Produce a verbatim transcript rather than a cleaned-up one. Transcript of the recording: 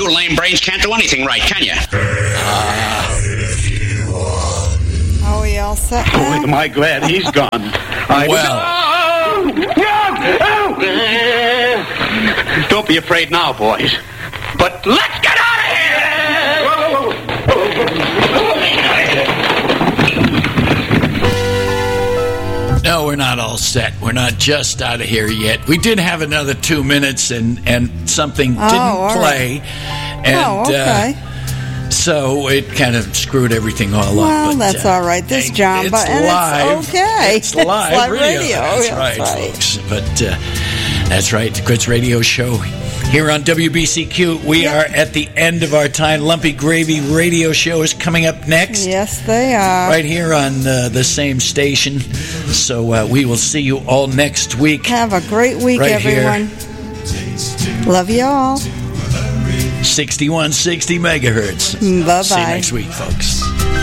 with lame brains can't do anything right, can you? Are we all set Boy, now? am I glad he's gone. I Well. Don't be afraid now, boys. But let's get out of here! No, we're not all set. We're not just out of here yet. We did have another two minutes and, and something Oh, didn't all play. right. And, Oh, okay. Uh, so it kind of screwed everything all Well, up. But, that's uh, all right. This hey, John, it's but and live. it's okay. It's live, It's live radio. radio. That's, That's right, right. folks. But uh, that's right. The Grits Radio Show here on W B C Q. We Yep. are at the end of our time. Lumpy Gravy Radio Show is coming up next. Yes, they are. Right here on uh, the same station. So uh, we will see you all next week. Have a great week, Right here. everyone. Love you all. sixty-one sixty megahertz. Bye-bye. See you next week, folks.